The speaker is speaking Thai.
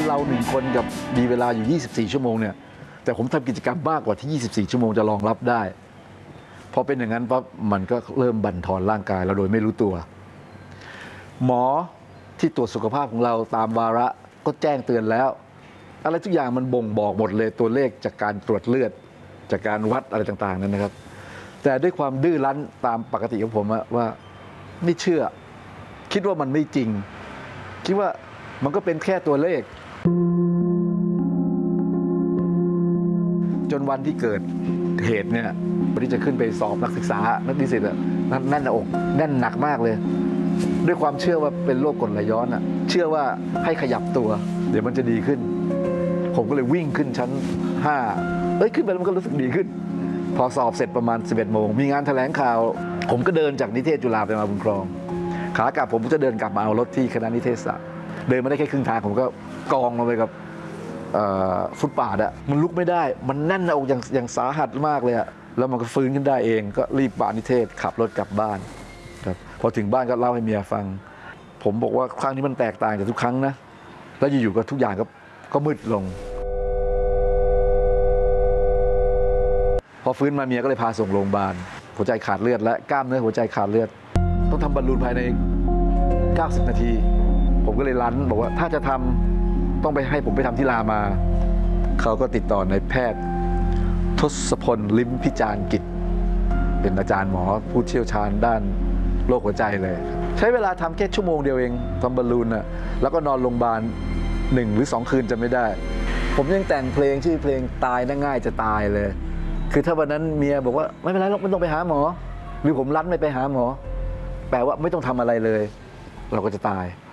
เราหนึ่งคนกับมีเวลาอยู่ 24 ชั่วโมงเนี่ยแต่ผมทำกิจกรรมมากกว่าที่ 24 ชั่วโมงจะรองรับได้พอเป็นอย่างนั้นปั๊บมันก็เริ่มบั่นทอนร่างกายเราโดยไม่รู้ตัวหมอที่ตรวจสุขภาพของเราตามวาระก็แจ้งเตือนแล้วอะไรทุกอย่างมันบ่งบอกหมดเลยตัวเลขจากการตรวจเลือดจากการวัดอะไรต่างๆนั้นนะครับแต่ด้วยความดื้อรั้นตามปกติของผมว่าไม่เชื่อคิดว่ามันไม่จริงคิดว่ามันก็เป็นแค่ตัวเลขจนวันที่เกิดเหตุเนี่ยวันที่จะขึ้นไปสอบนักศึกษานักนิสิตแน่นหน้าอกแน่นหนักมากเลยด้วยความเชื่อว่าเป็นโรคกรดไหลย้อนเชื่อว่าให้ขยับตัวเดี๋ยวมันจะดีขึ้นผมก็เลยวิ่งขึ้นชั้น5ขึ้นไปแล้วมันก็รู้สึกดีขึ้นพอสอบเสร็จประมาณ 11 โมงมีงานแถลงข่าวผมก็เดินจากนิเทศจุฬาไปมาบุญครองขากลับผมก็จะเดินกลับมาเอารถที่คณะนิเทศศาสตร์เดินมาได้แค่ครึ่งทางผมก็กองลงไปกับฟุตบาทมันลุกไม่ได้มันแน่นหน้าอกอย่างสาหัสมากเลยแล้วมันก็ฟื้นขึ้นได้เองก็รีบมานิเทศขับรถกลับบ้านครับพอถึงบ้านก็เล่าให้เมียฟังผมบอกว่าครั้งนี้มันแตกต่างจากทุกครั้งนะแล้วอยู่ๆก็ทุกอย่างก็มืดลงพอฟื้นมาเมียก็เลยพาส่งโรงพยาบาลหัวใจขาดเลือดและกล้ามเนื้อหัวใจขาดเลือดต้องทำบอลลูนภายใน90 นาทีผมก็เลยรั้นบอกว่าถ้าจะทำต้องไปให้ผมไปทำที่รามาเขาก็ติดต่อในแพทย์ทศพลลิ้มพิจารณ์กิจเป็นอาจารย์หมอผู้เชี่ยวชาญด้านโรคหัวใจเลยใช้เวลาทำแค่ชั่วโมงเดียวเองทำบอลลูนแล้วก็นอนโรงพยาบาล1 หรือ 2 คืนจะไม่ได้ผมยังแต่งเพลงชื่อเพลงตายน่าง่ายจะตายเลยคือถ้าวันนั้นเมียบอกว่าไม่เป็นไรหรอกไม่ต้องไปหาหมอหรือผมรั้นไม่ไปหาหมอแปลว่าไม่ต้องทำอะไรเลยเราก็จะตาย